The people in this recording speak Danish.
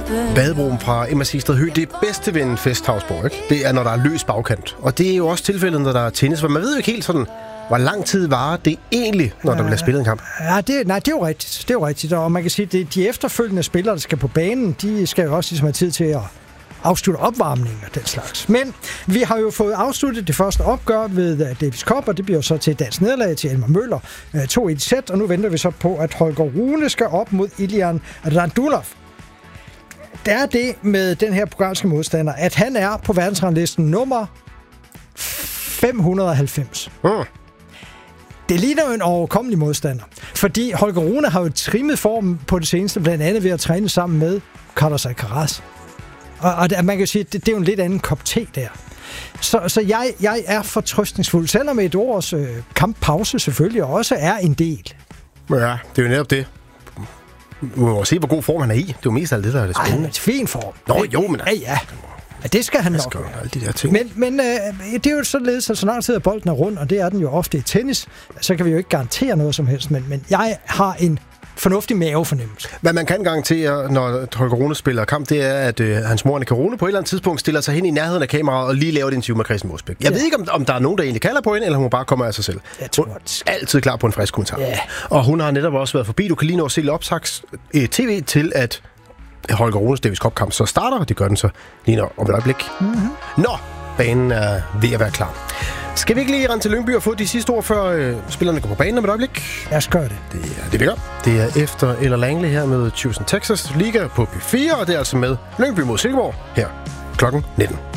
Badebroen fra Emma Sistred Høgh, det bedste ved en festhavsborg, ikke? Det er, når der er løs bagkant. Og det er jo også tilfældet, når der er tennis, for man ved jo ikke helt sådan, hvor lang tid varer det egentlig, når der bliver spillet en kamp. Ja, det er jo rigtigt. Det er jo rigtigt. Og man kan sige, at de efterfølgende spillere, der skal på banen, de skal jo også ligesom have tid til at afslutte opvarmningen og den slags. Men vi har jo fået afsluttet det første opgør ved Davis Cup, og det bliver jo så til et dansk nederlag til Elmar Møller 2-1 sæt, og nu venter vi så på, at Holger Rune skal op mod Ilian Radulov. Der er det med den her bulgarske modstander, at han er på verdensranglisten nummer 590. Det ligner jo en overkommelig modstander, fordi Holger Rune har jo trimmet formen på det seneste, blandt andet ved at træne sammen med Carlos Alcaraz. Og man kan sige, at det er jo en lidt anden kop te der. Så jeg er fortrøstningsfuld, selvom et års kamppause selvfølgelig også er en del. Ja, det er jo netop det. Vi må se, hvor god form han er i. Det er jo mest af det, der er det spændende. Han er i fin form. Nå, jo, men... Ja. Det skal han nok. Alle de der ting. Men det er jo således, at så lang tid at bolden er rund, og det er den jo ofte i tennis, så kan vi jo ikke garantere noget som helst, men jeg har en fornuftig mavefornemmelse. Hvad man kan garantere, når Holger Rune spiller kamp, det er, at hans mor Annika Rune på et eller andet tidspunkt stiller sig hen i nærheden af kameraet og lige laver et interview med Christian Mosbæk. Jeg ved ikke, om der er nogen, der egentlig kalder på hende, eller hun bare kommer af sig selv. Jeg tror, hun er altid klar på en frisk kommentar. Ja. Og hun har netop også været forbi. Du kan lige nå at se optags tv til, at Holger Runes Davis Cup-kamp så starter, og det gør den så lige om et øjeblik. Mm-hmm. Nå, banen er ved at være klar. Skal vi ikke lige rende til Lyngby og få de sidste ord, før spillerne går på banen om et øjeblik? Jeg skal gøre det. Det er det, vi gør. Det er efter eller Langley her med Houston Texas Liga på B4, og det er altså med Lyngby mod Silkeborg her klokken 19.